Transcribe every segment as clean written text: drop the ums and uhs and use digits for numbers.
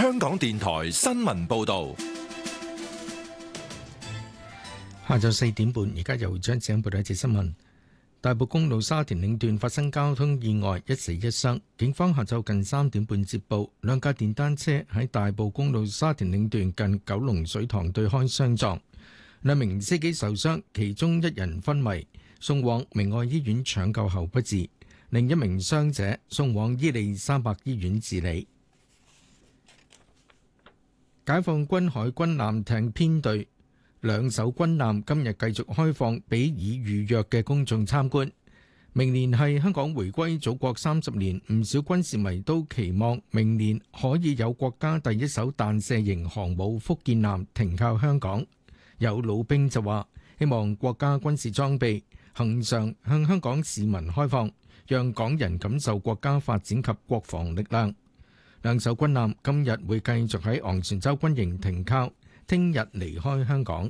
香港電台新聞報道。 下晝4點半，而家由張子欣報道一節新聞。大埔公路沙田嶺段發生交通意外，一死一傷。警方下晝近3點半接報，兩架電單車喺大埔公路沙田嶺段近九龍水塘對開相撞，兩名司機受傷，其中一人昏迷，送往明愛醫院搶救後不治，另一名傷者送往伊利沙伯醫院治理。解放軍海軍艦艇編隊兩艘軍艦今日繼續開放俾已預約嘅公眾參觀。明年係香港回歸祖國30年，唔少軍事迷都期望明年可以有國家第一艘彈射型航母福建艦停靠香港。有老兵就話，希望國家軍事裝備恆常向香港市民開放，讓港人感受國家發展及國防力量。兩艘軍艦今日會繼續喺昂船洲軍營停靠，聽日離開香港。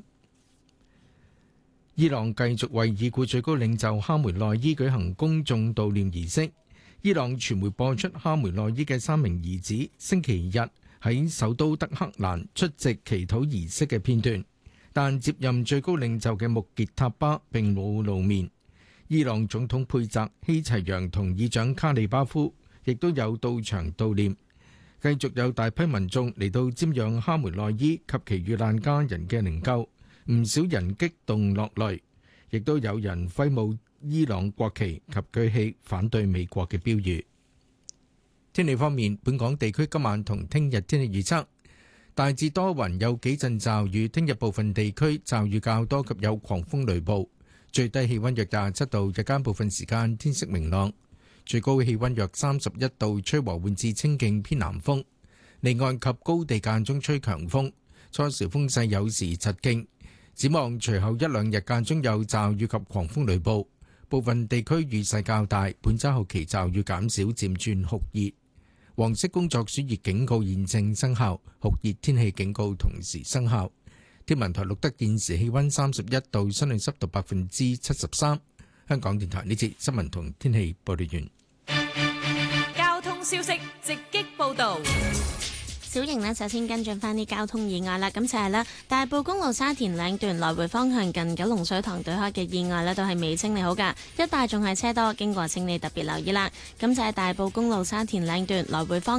伊朗繼續為已故最高領袖哈梅內伊舉行公眾悼念儀式。伊朗傳媒播出哈梅內伊嘅3名兒子星期日喺首都德黑蘭出席祈禱儀式嘅片段，但接任最高領袖嘅穆傑塔巴並冇露面。伊朗總統佩澤希齊揚同議長卡利巴夫亦都有到場悼念。繼續有大批民眾嚟到瞻仰哈梅內伊及其遇難家人嘅靈柩，唔少人激動落淚，亦都有人揮舞伊朗國旗及舉起反對美國嘅標語。天氣方面，本港地區今晚同聽日天氣預測大致多雲，有幾陣驟雨，聽日部分地區驟雨較多及有狂風雷暴，最低氣溫約27度，日間部分時間天色明朗。最高氣溫約31度，吹和緩至清勁偏南風，離岸及高地間中吹強風，初時風勢有時疾勁。展望隨後一兩日間中有驟雨及狂風雷暴，部分地區雨勢較大。本週後期驟雨減少，漸轉酷熱。黃色工作暑熱警告現正生效，酷熱天氣警告同時生效。天文台錄得現時氣溫31度，室內濕度73%。香港電台呢節新聞同天氣報道完。 交通消息直擊報道。 小瑩呢，首先跟進翻啲交通意外啦。咁就係啦，大埔公路沙田嶺段來回方向近九龍水塘對開嘅意外呢，都係未清理好㗎，一帶仲係車多，經過請你特別留意啦。咁就係大埔公路沙田嶺段來回方